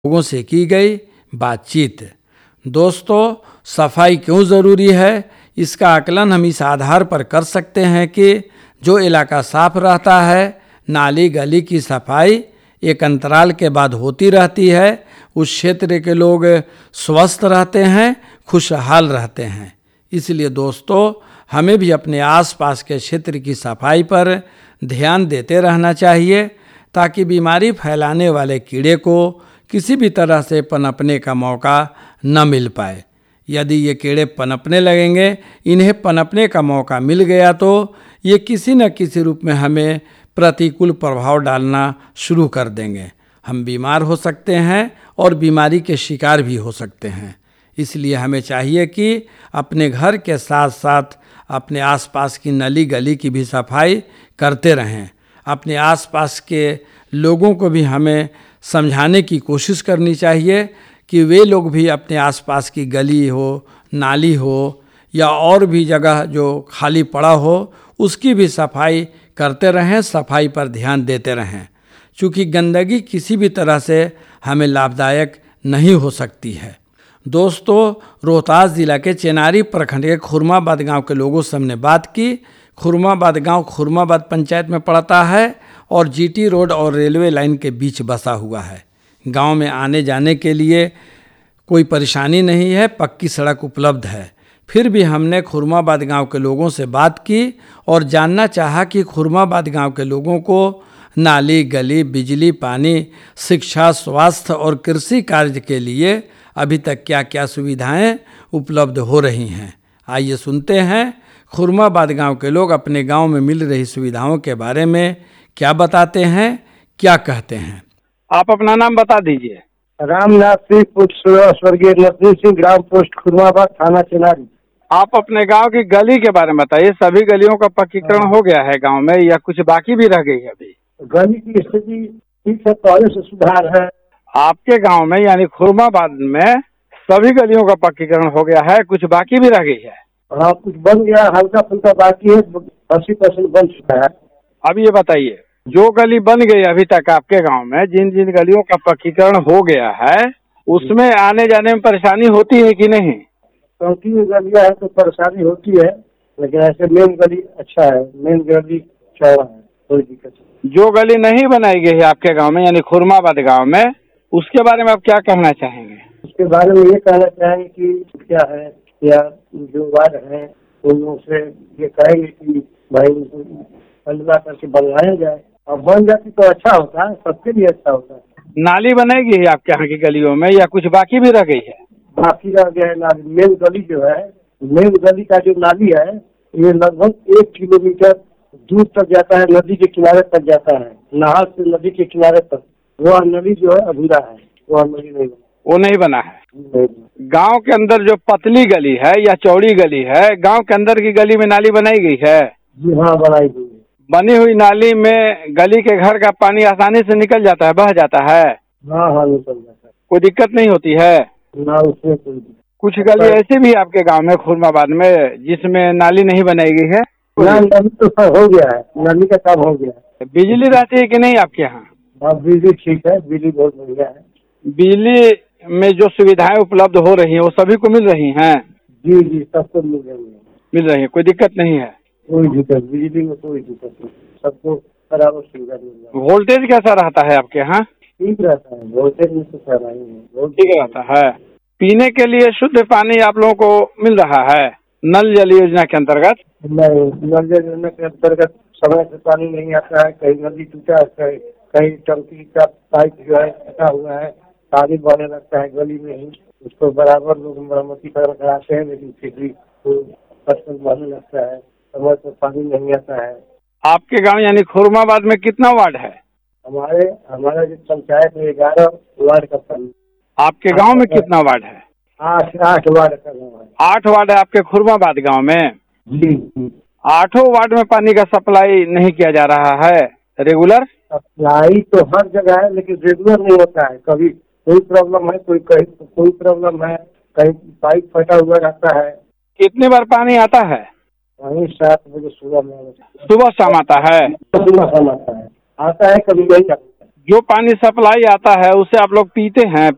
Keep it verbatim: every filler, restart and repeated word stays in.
लोगों से की गई बातचीत। दोस्तों, सफाई क्यों ज़रूरी है, इसका आकलन हम इस आधार पर कर सकते हैं कि जो इलाका साफ रहता है, नाली गली की सफाई एक अंतराल के बाद होती रहती है, उस क्षेत्र के लोग स्वस्थ रहते हैं, खुशहाल रहते हैं। इसलिए दोस्तों, हमें भी अपने आसपास के क्षेत्र की सफाई पर ध्यान देते रहना चाहिए ताकि बीमारी फैलाने वाले कीड़े को किसी भी तरह से पनपने का मौका न मिल पाए। यदि ये कीड़े पनपने लगेंगे, इन्हें पनपने का मौका मिल गया तो ये किसी न किसी रूप में हमें प्रतिकूल प्रभाव डालना शुरू कर देंगे। हम बीमार हो सकते हैं और बीमारी के शिकार भी हो सकते हैं। इसलिए हमें चाहिए कि अपने घर के साथ साथ अपने आसपास की नली गली की भी सफाई करते रहें। अपने आसपास के लोगों को भी हमें समझाने की कोशिश करनी चाहिए कि वे लोग भी अपने आसपास की गली हो, नाली हो या और भी जगह जो खाली पड़ा हो, उसकी भी सफाई करते रहें, सफाई पर ध्यान देते रहें। क्योंकि गंदगी किसी भी तरह से हमें लाभदायक नहीं हो सकती है। दोस्तों, रोहतास जिला के चेनारी प्रखंड के खुरमाबाद गांव के लोगों से हमने बात की। खुरमाबाद गांव खुरमाबाद पंचायत में पड़ता है और जीटी रोड और रेलवे लाइन के बीच बसा हुआ है। गांव में आने जाने के लिए कोई परेशानी नहीं है, पक्की सड़क उपलब्ध है। फिर भी हमने खुरमाबाद गांव के लोगों से बात की और जानना चाहा कि खुरमाबाद गांव के लोगों को नाली गली, बिजली, पानी, शिक्षा, स्वास्थ्य और कृषि कार्य के लिए अभी तक क्या क्या सुविधाएं उपलब्ध हो रही हैं। आइए सुनते हैं खुरमाबाद गांव के लोग अपने गांव में मिल रही सुविधाओं के बारे में क्या बताते हैं, क्या कहते हैं। आप अपना नाम बता दीजिए। रामनाथ सिंह, पुत्र स्वर्गीय नरसिंह सिंह, ग्राम पोस्ट खुरमाबाद, थाना चेनारी। आप अपने गांव की गली के बारे में बताइए। सभी गलियों का पक्कीकरण हो गया है गांव में या कुछ बाकी भी रह गई है अभी? गली की स्थिति ठीक है, पहले से सुधार है। आपके गांव में यानी खुरमाबाद में सभी गलियों का पक्कीकरण हो गया है, कुछ बाकी भी रह गई है? हाँ, कुछ बन गया, हल्का फुल्का बाकी है, अस्सी परसेंट बन चुका है। अब ये बताइए, जो गली बन गई अभी तक आपके गांव में, जिन जिन गलियों का पक्कीकरण हो गया है, उसमें आने जाने में परेशानी होती है कि नहीं? क्योंकि गलियां है तो परेशानी होती है, लेकिन ऐसे मेन गली अच्छा है, मेन गली चौड़ा है, कोई दिक्कत नहीं। जो गली नहीं बनाई गई है आपके गांव में यानी खुरमाबाद गांव में, उसके बारे में आप क्या कहना चाहेंगे? उसके बारे में ये कहना चाहेंगे कि क्या है, या जो वार्ड है उन लोगों से ये कहेंगे कि भाई अल्लाह करके बनवाया जाए, और बन जाती तो अच्छा होता है, सबके लिए अच्छा होता है। नाली बनाई गई है आपके यहाँ की गलियों में या कुछ बाकी भी रह गई है? बाकी रह गया है नाली। मेन गली जो है, मेन गली का जो नाली है, ये लगभग एक किलोमीटर दूर तक जाता है, नदी के किनारे तक जाता है, नहर से नदी के किनारे तक। वह नली जो है अधूरा है, वह नली नहीं वो नहीं बना है। नहीं। गांव के अंदर जो पतली गली है या चौड़ी गली है, गांव के अंदर की गली में नाली बनाई गई है? जी हाँ, बनाई गई है। बनी हुई नाली में गली के घर का पानी आसानी से निकल जाता है, बह जाता है? हाँ हाँ, निकल जाता है, कोई दिक्कत नहीं होती है ना उसमें कोई दिक्कत। कुछ गली ऐसी भी आपके गांव में खुरमाबाद में जिसमें नाली नहीं बनाई गई है? ना, नली तो सर हो गया है, नली का काम हो गया है। बिजली रहती है कि नहीं आपके यहाँ? हाँ, बिजली ठीक है, बिजली बहुत बढ़िया है। बिजली में जो सुविधाएं उपलब्ध हो रही हैं वो सभी को मिल रही हैं? जी जी, सबको मिल रही है, मिल रही है, कोई दिक्कत नहीं है? कोई दिक्कत, बिजली में कोई दिक्कत नहीं, सबको बराबर सुविधा मिल रहा है। वोल्टेज कैसा रहता है आपके यहाँ? ठीक रहता है, वोल्टेज में तो खराब नहीं है, ठीक रहता है। पीने के लिए शुद्ध पानी आप लोगों को मिल रहा है नल जल योजना के अंतर्गत? नहीं, नल जल योजना के अंतर्गत समय से पानी नहीं आता है, कहीं नदी टूटा है, कहीं कहीं टंकी का पाइप जो है फटा हुआ है, पानी बहने लगता है गली में ही, उसको बराबर लोग मरम्मती कर कराते हैं, लेकिन फिर भी फसल बहने लगता है, समय से पानी नहीं आता है। आपके गांव यानी खुरमाबाद में कितना वार्ड है? हमारे हमारा जो पंचायत में ग्यारह वार्ड का पानी। आपके गांव में कितना वार्ड है? आठ आठ वार्ड का गाँव है। आठ वार्ड है आपके खुरमाबाद गांव में? जी जी। आठों वार्ड में पानी का सप्लाई नहीं किया जा रहा है रेगुलर? सप्लाई तो हर जगह है, लेकिन रेगुलर नहीं होता है। कभी कोई प्रॉब्लम है, कोई कहीं कोई प्रॉब्लम है, कहीं पाइप फटा हुआ रहता है। कितनी बार पानी आता है? वही सात बजे सुबह में, सुबह शाम आता है? सुबह शाम आता है, आता है, कभी नहीं आता है। जो पानी सप्लाई आता है उसे आप लोग पीते हैं?